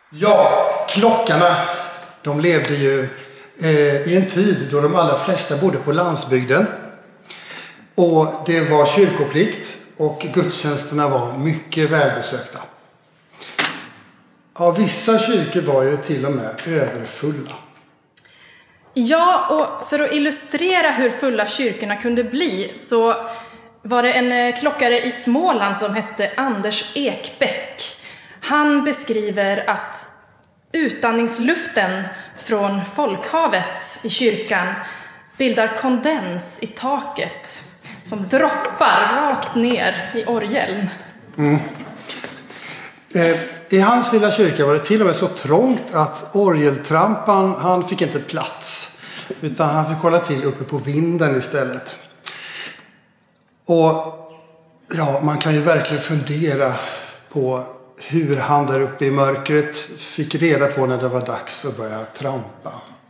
Ja, klockarna, de levde ju i en tid då de allra flesta bodde på landsbygden. Och det var kyrkoplikt och gudstjänsterna var mycket välbesökta. Ja, vissa kyrkor var ju till och med överfulla. Ja, och för att illustrera hur fulla kyrkorna kunde bli så var det en klockare i Småland som hette Anders Ekbäck. Han beskriver att utandningsluften från folkhavet i kyrkan bildar kondens i taket som droppar rakt ner i orgeln. I hans lilla kyrka var det till och med så trångt att orgeltrampan, han fick inte plats. Utan han fick hålla till uppe på vinden istället. Och ja, man kan ju verkligen fundera på hur han där uppe i mörkret fick reda på när det var dags att börja trampa.